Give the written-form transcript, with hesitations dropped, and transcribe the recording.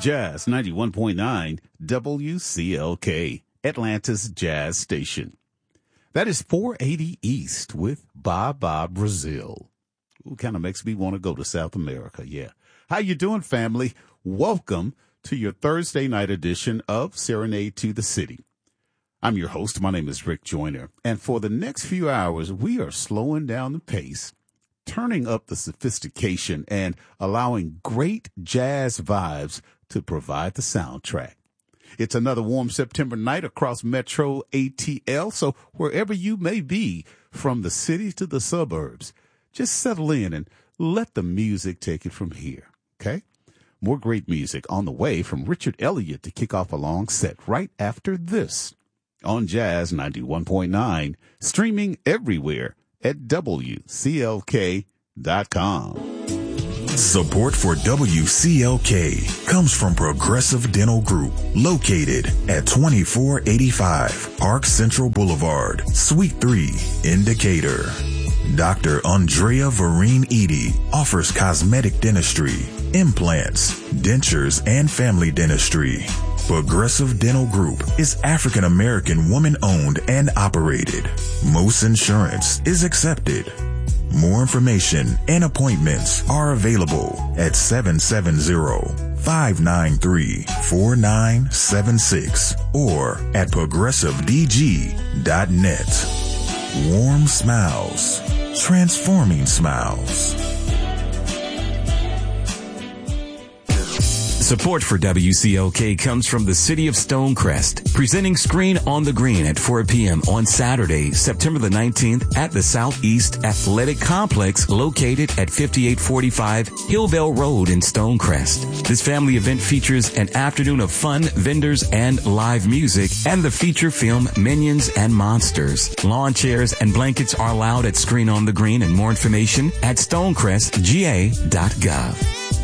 Jazz 91.9 WCLK, Atlanta's Jazz Station. That is 480 East with Baba Brazil. Ooh, kind of makes me want to go to South America, yeah. How you doing, family? Welcome to your Thursday night edition of Serenade to the City. I'm your host. My name is Rick Joyner. And for the next few hours, we are slowing down the pace, turning up the sophistication, and allowing great jazz vibes to provide the soundtrack. It's another warm September night across Metro ATL, so wherever you may be, from the city to the suburbs, just settle in and let the music take it from here, okay? More great music on the way from Richard Elliott to kick off a long set right after this on Jazz 91.9, streaming everywhere at WCLK.com. Support for WCLK comes from Progressive Dental Group, located at 2485 Park Central Boulevard, Suite 3, in Decatur. Dr. Andrea Vereen Edie offers cosmetic dentistry, implants, dentures, and family dentistry. Progressive Dental Group is African American woman-owned and operated. Most insurance is accepted. More information and appointments are available at 770-593-4976 or at progressivedg.net. Warm smiles, transforming smiles. Support for WCLK comes from the City of Stonecrest, presenting Screen on the Green at 4 p.m. on Saturday, September the 19th at the Southeast Athletic Complex located at 5845 Hillvale Road in Stonecrest. This family event features an afternoon of fun, vendors, and live music, and the feature film Minions and Monsters. Lawn chairs and blankets are allowed at Screen on the Green, and more information at stonecrestga.gov.